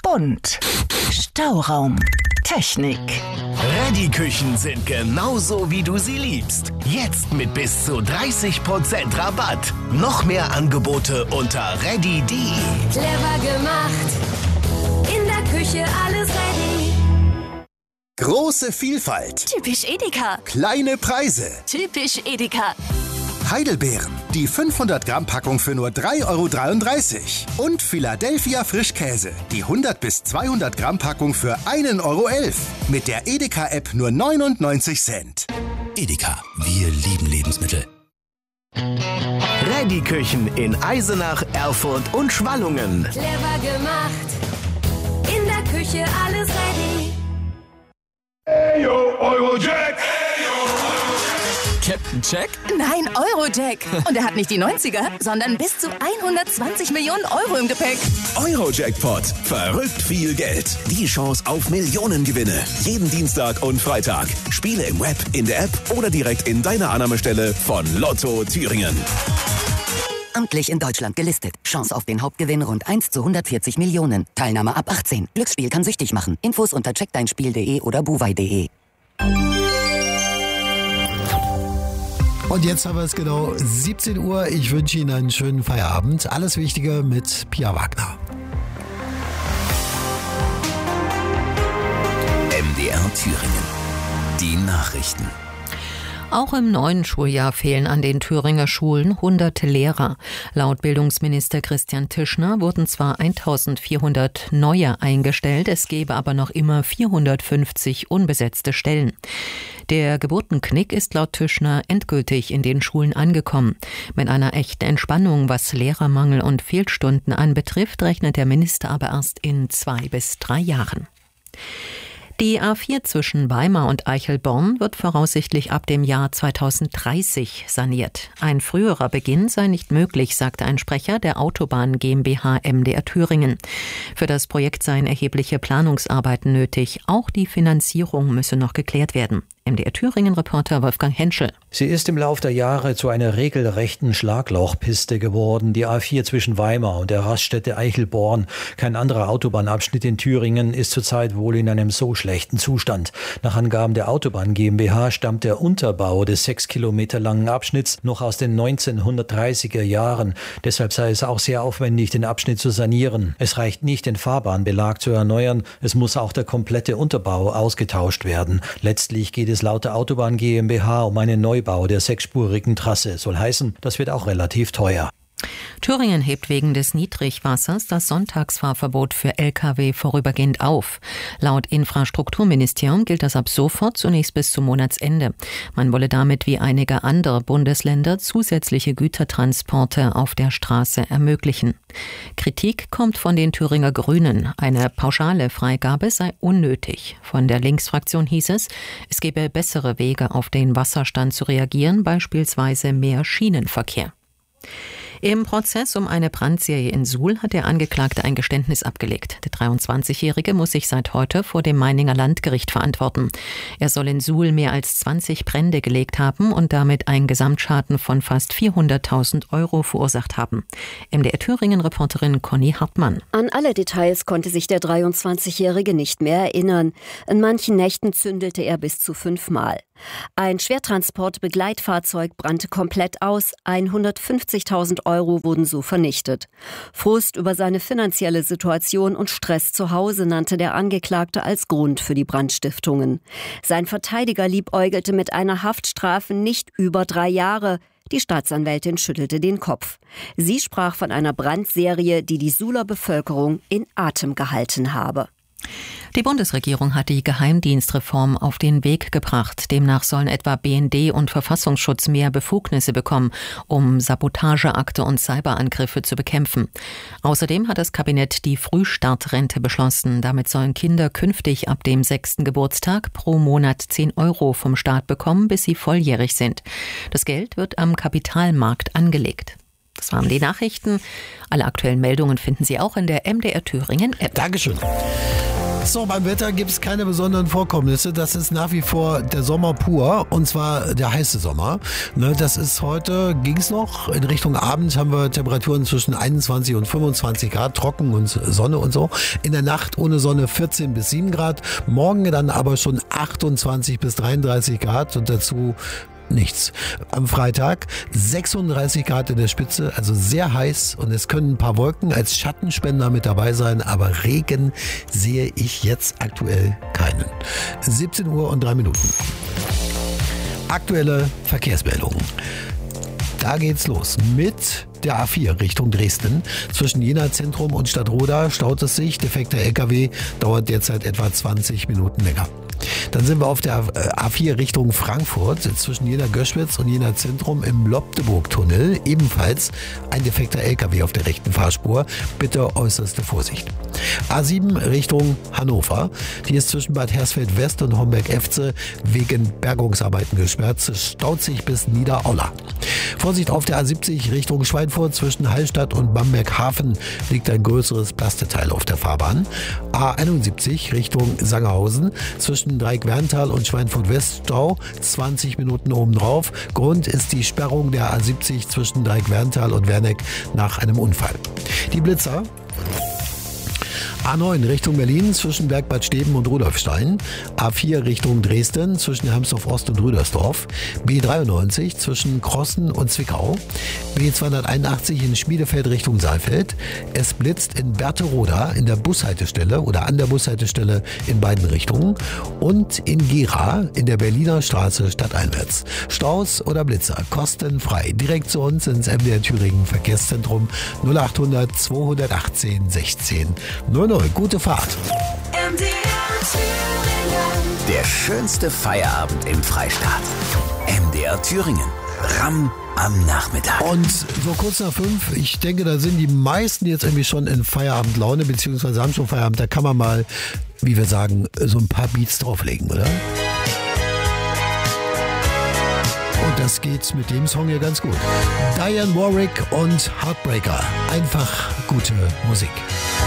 und Stauraum. Technik. Ready-Küchen sind genauso, wie du sie liebst. Jetzt mit bis zu 30% Rabatt. Noch mehr Angebote unter ready.de. Clever gemacht. In der Küche alles ready. Große Vielfalt. Typisch Edeka. Kleine Preise. Typisch Edeka. Heidelbeeren. Die 500 Gramm Packung für nur 3,33 €. Und Philadelphia Frischkäse. Die 100 bis 200 Gramm Packung für 1,11 €. Mit der Edeka-App nur 99 Cent. Edeka, wir lieben Lebensmittel. Ready-Küchen in Eisenach, Erfurt und Schwallungen. Clever gemacht. In der Küche alles ready. Eyo, Eurojack! Captain Jack? Nein, Eurojack. Und er hat nicht die 90er, sondern bis zu 120 Millionen € im Gepäck. Eurojackpot. Verrückt viel Geld. Die Chance auf Millionengewinne. Jeden Dienstag und Freitag. Spiele im Web, in der App oder direkt in deiner Annahmestelle von Lotto Thüringen. Amtlich in Deutschland gelistet. Chance auf den Hauptgewinn rund 1 zu 140 Millionen. Teilnahme ab 18. Glücksspiel kann süchtig machen. Infos unter checkdeinspiel.de oder buwei.de. Und jetzt haben wir es genau 17 Uhr. Ich wünsche Ihnen einen schönen Feierabend. Alles Wichtige mit Pia Wagner. MDR Thüringen. Die Nachrichten. Auch im neuen Schuljahr fehlen an den Thüringer Schulen hunderte Lehrer. Laut Bildungsminister Christian Tischner wurden zwar 1400 neue eingestellt, es gäbe aber noch immer 450 unbesetzte Stellen. Der Geburtenknick ist laut Tischner endgültig in den Schulen angekommen. Mit einer echten Entspannung, was Lehrermangel und Fehlstunden anbetrifft, rechnet der Minister aber erst in 2 bis 3 Jahren. Die A4 zwischen Weimar und Eichelborn wird voraussichtlich ab dem Jahr 2030 saniert. Ein früherer Beginn sei nicht möglich, sagte ein Sprecher der Autobahn GmbH MDR Thüringen. Für das Projekt seien erhebliche Planungsarbeiten nötig. Auch die Finanzierung müsse noch geklärt werden. MDR Thüringen-Reporter Wolfgang Henschel. Sie ist im Lauf der Jahre zu einer regelrechten Schlaglochpiste geworden. Die A4 zwischen Weimar und der Raststätte Eichelborn. Kein anderer Autobahnabschnitt in Thüringen ist zurzeit wohl in einem so schlechten Zustand. Nach Angaben der Autobahn GmbH stammt der Unterbau des 6 Kilometer langen Abschnitts noch aus den 1930er Jahren. Deshalb sei es auch sehr aufwendig, den Abschnitt zu sanieren. Es reicht nicht, den Fahrbahnbelag zu erneuern. Es muss auch der komplette Unterbau ausgetauscht werden. Letztlich geht es laut der Autobahn GmbH um einen Neubau der 6-spurigen Trasse. Soll heißen, das wird auch relativ teuer. Thüringen hebt wegen des Niedrigwassers das Sonntagsfahrverbot für Lkw vorübergehend auf. Laut Infrastrukturministerium gilt das ab sofort zunächst bis zum Monatsende. Man wolle damit wie einige andere Bundesländer zusätzliche Gütertransporte auf der Straße ermöglichen. Kritik kommt von den Thüringer Grünen. Eine pauschale Freigabe sei unnötig. Von der Linksfraktion hieß es, es gebe bessere Wege, auf den Wasserstand zu reagieren, beispielsweise mehr Schienenverkehr. Im Prozess um eine Brandserie in Suhl hat der Angeklagte ein Geständnis abgelegt. Der 23-Jährige muss sich seit heute vor dem Meininger Landgericht verantworten. Er soll in Suhl mehr als 20 Brände gelegt haben und damit einen Gesamtschaden von fast 400.000 € verursacht haben. MDR Thüringen-Reporterin Conny Hartmann. An alle Details konnte sich der 23-Jährige nicht mehr erinnern. In manchen Nächten zündelte er bis zu 5 Mal. Ein Schwertransport-Begleitfahrzeug brannte komplett aus, 150.000 € wurden so vernichtet. Frust über seine finanzielle Situation und Stress zu Hause nannte der Angeklagte als Grund für die Brandstiftungen. Sein Verteidiger liebäugelte mit einer Haftstrafe nicht über 3 Jahre. Die Staatsanwältin schüttelte den Kopf. Sie sprach von einer Brandserie, die die Suhler Bevölkerung in Atem gehalten habe. Die Bundesregierung hat die Geheimdienstreform auf den Weg gebracht. Demnach sollen etwa BND und Verfassungsschutz mehr Befugnisse bekommen, um Sabotageakte und Cyberangriffe zu bekämpfen. Außerdem hat das Kabinett die Frühstartrente beschlossen. Damit sollen Kinder künftig ab dem 6. Geburtstag pro Monat 10 € vom Staat bekommen, bis sie volljährig sind. Das Geld wird am Kapitalmarkt angelegt. Das waren die Nachrichten. Alle aktuellen Meldungen finden Sie auch in der MDR Thüringen App. Dankeschön. So, beim Wetter gibt es keine besonderen Vorkommnisse. Das ist nach wie vor der Sommer pur, und zwar der heiße Sommer. Das ist heute, ging es noch. In Richtung Abend haben wir Temperaturen zwischen 21 und 25 Grad, trocken und Sonne und so. In der Nacht ohne Sonne 14 bis 7 Grad. Morgen dann aber schon 28 bis 33 Grad und dazu nichts. Am Freitag 36 Grad in der Spitze, also sehr heiß, und es können ein paar Wolken als Schattenspender mit dabei sein, aber Regen sehe ich jetzt aktuell keinen. 17 Uhr und 3 Minuten. Aktuelle Verkehrsmeldungen. Da geht's los mit der A4 Richtung Dresden. Zwischen Jena Zentrum und Stadtroda staut es sich. Defekter LKW dauert derzeit etwa 20 Minuten länger. Dann sind wir auf der A4 Richtung Frankfurt, zwischen Jena Göschwitz und Jena Zentrum im Lobdeburg-Tunnel. Ebenfalls ein defekter LKW auf der rechten Fahrspur. Bitte äußerste Vorsicht. A7 Richtung Hannover. Die ist zwischen Bad Hersfeld West und Homberg-Efze wegen Bergungsarbeiten gesperrt. Es staut sich bis Niederaula. Vorsicht auf der A70 Richtung Schweinfurt. Zwischen Hallstatt und Bamberg-Hafen liegt ein größeres Plasteteil auf der Fahrbahn. A71 Richtung Sangerhausen. Zwischen Dreieck-Werntal und Schweinfurt-West Stau. 20 Minuten obendrauf. Grund ist die Sperrung der A70 zwischen Dreieck-Werntal und Werneck nach einem Unfall. Die Blitzer. A9 Richtung Berlin zwischen Bergbad Steben und Rudolfstein. A4 Richtung Dresden zwischen Hermsdorf Ost und Rüdersdorf. B93 zwischen Krossen und Zwickau. B281 in Schmiedefeld Richtung Saalfeld. Es blitzt in Berthe-Roda in der Bushaltestelle oder an der Bushaltestelle in beiden Richtungen. Und in Gera in der Berliner Straße stadteinwärts. Staus oder Blitzer kostenfrei. Direkt zu uns ins MDR Thüringen Verkehrszentrum 0800 218 16 00. Gute Fahrt. Der schönste Feierabend im Freistaat. MDR Thüringen. Ramm am Nachmittag. Und so kurz nach 5, ich denke, da sind die meisten jetzt irgendwie schon in Feierabendlaune, beziehungsweise haben schon Feierabend. Da kann man mal, wie wir sagen, so ein paar Beats drauflegen, oder? Und das geht mit dem Song hier ganz gut. Diane Warwick und Heartbreaker. Einfach gute Musik.